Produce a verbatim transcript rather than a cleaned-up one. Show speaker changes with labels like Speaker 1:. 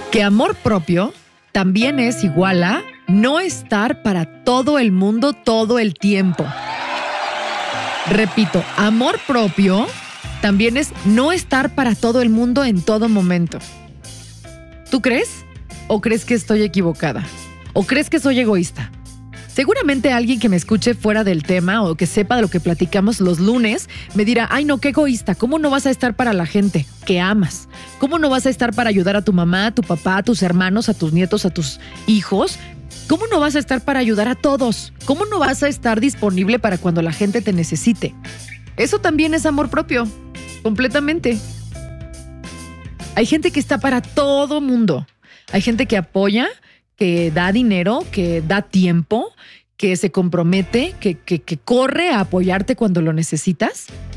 Speaker 1: Que amor propio también es igual a no estar para todo el mundo todo el tiempo. Repito, amor propio también es no estar para todo el mundo en todo momento. ¿Tú crees? ¿O crees que estoy equivocada? ¿O crees que soy egoísta? Seguramente alguien que me escuche fuera del tema o que sepa de lo que platicamos los lunes me dirá, ay no, qué egoísta, ¿cómo no vas a estar para la gente que amas? ¿Cómo no vas a estar para ayudar a tu mamá, a tu papá, a tus hermanos, a tus nietos, a tus hijos? ¿Cómo no vas a estar para ayudar a todos? ¿Cómo no vas a estar disponible para cuando la gente te necesite? Eso también es amor propio, completamente. Hay gente que está para todo mundo. Hay gente que apoya, que da dinero, que da tiempo, que se compromete, que, que, que corre a apoyarte cuando lo necesitas.